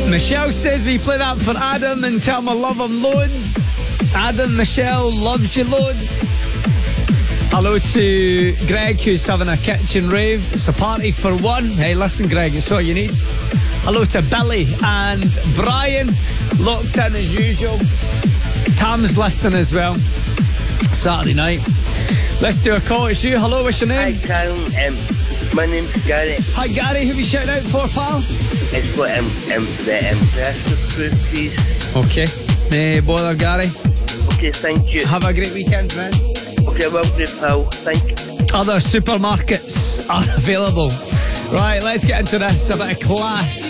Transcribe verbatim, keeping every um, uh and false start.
Michelle says we play that for Adam and tell him I love him loads. Adam, Michelle loves you loads. Hello to Greg, who's having a kitchen rave. It's a party for one. Hey, listen, Greg, it's all you need. Hello to Billy and Brian, locked in as usual. Tam's listening as well. Saturday night. Let's do a call. It's you. Hello, what's your name? Hi, Karen. Um, my name's Gary. Hi, Gary. Who are you shouting out for, pal? It's for um, um, the Impressive Crew, please. Okay. No bother, Gary. Okay, thank you. Have a great weekend, man. Okay, well, great, pal. Thank you. Other supermarkets are available. Right, let's get into this. A bit of class.